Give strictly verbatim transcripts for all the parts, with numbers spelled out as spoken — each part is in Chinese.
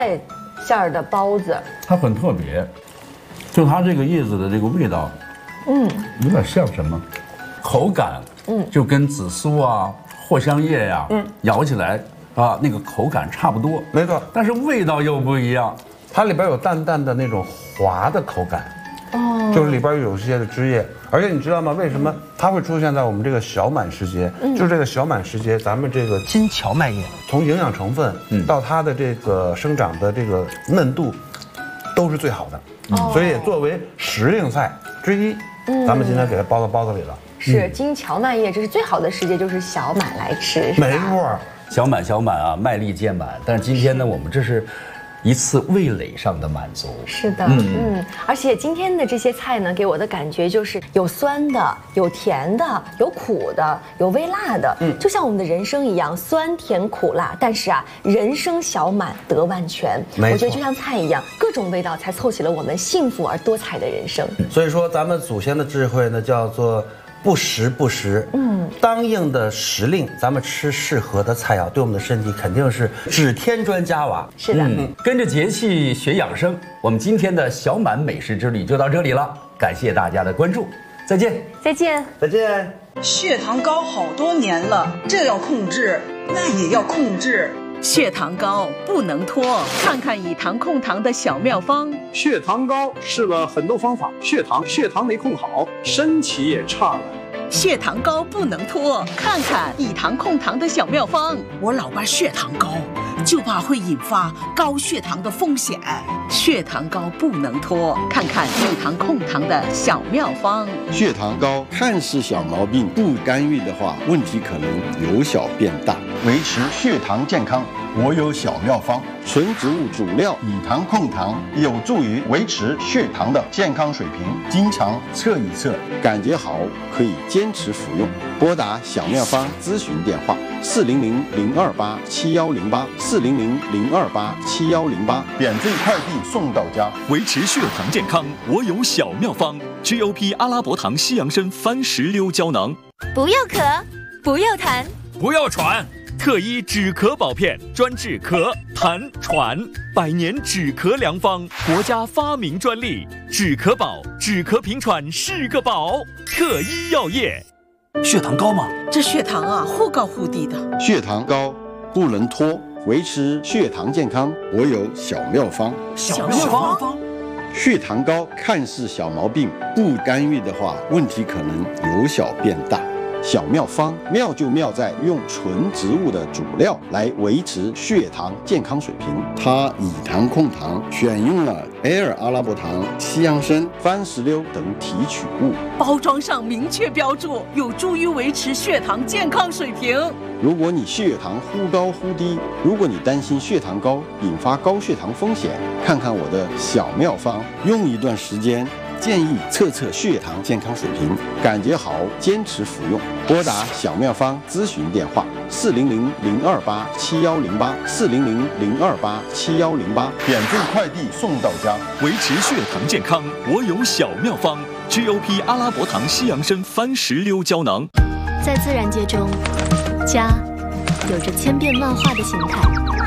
馅儿的包子， 它很特别，就它这个叶子的这个味道，嗯，有点像什么？口感，嗯，就跟紫苏啊、藿香叶呀、啊，嗯，咬起来啊，那个口感差不多， 没错， 但是味道又不一样。 它里边有淡淡的那种滑的口感，哦，就是里边有一些的汁液。而且你知道吗？为什么它会出现在我们这个小满时节？嗯，就是这个小满时节，咱们这个金荞麦叶， 从营养成分到它的这个生长的这个嫩度，都是最好的。嗯，所以作为时令菜之一，嗯，咱们今天给它包到包子里了。 是金荞麦叶，这是最好的时节，就是小满来吃。 没错， 小满小满啊，麦粒渐满。但是今天呢，我们这是一次味蕾上的满足。 是的，嗯嗯，而且今天的这些菜呢，给我的感觉就是有酸的，有甜的，有苦的，有微辣的，嗯，就像我们的人生一样，酸甜苦辣。但是啊，人生小满得万全，我觉得就像菜一样，各种味道才凑起了我们幸福而多彩的人生。 所以说，咱们祖先的智慧呢，叫做不时不食，嗯，当应的时令，咱们吃适合的菜肴，对我们的身体肯定是指天砖加瓦。 是的，嗯， 跟着节气学养生，我们今天的小满美食之旅就到这里了，感谢大家的关注，再见， 再见， 再见。 血糖高好多年了，这要控制，那也要控制。血糖高不能拖，看看以糖控糖的小妙方。 血糖高试了很多方法，血糖血糖没控好，身体也差了。 血糖高不能拖，看看以糖控糖的小妙方。我老爸血糖高，就怕会引发高血糖的风险。血糖高不能拖，看看以糖控糖的小妙方。 血糖高看似小毛病，不干预的话，问题可能由小变大。维持血糖健康，我有小妙方。纯植物主料以糖控糖，有助于维持血糖的健康水平。经常测一测，感觉好可以坚持服用。拨打小妙方咨询电话：四零零零二八七幺零八，四零零零二八七幺零八，免费快递送到家。 维持血糖健康，我有小妙方 ：G O P 阿拉伯糖西洋参番石榴胶囊。 不要咳，不要痰， 不要喘。特医止咳宝片，专治咳、痰、喘，百年止咳良方，国家发明专利。止咳宝，止咳平喘是个宝。特医药业。 血糖高吗？ 这血糖啊，忽高忽低的。 血糖高不能拖，维持血糖健康，我有小妙方。 小妙方。 血糖高看似小毛病，不干预的话，问题可能由小变大。小妙方妙就妙在用纯植物的主料来维持血糖健康水平。它以糖控糖，选用了埃尔阿拉伯糖、西洋参、番石榴等提取物， 包装上明确标注，有助于维持血糖健康水平。 如果你血糖忽高忽低，如果你担心血糖高引发高血糖风险，看看我的小妙方，用一段时间。建议测测血糖健康水平，感觉好坚持服用。拨打小妙方咨询电话：四零零零二八七幺零八，四零零零二八七幺零八，免费快递送到家。 维持血糖健康，我有小妙方 ：G O P 阿拉伯糖西洋参番石榴胶囊。 在自然界中，家有着千变万化的形态。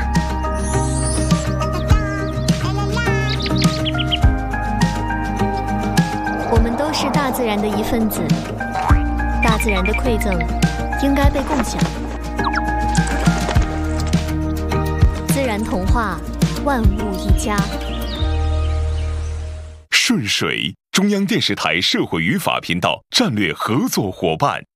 我们都是大自然的一份子，大自然的馈赠应该被共享。自然童话，万物一家。 顺水，中央电视台社会与法频道战略合作伙伴。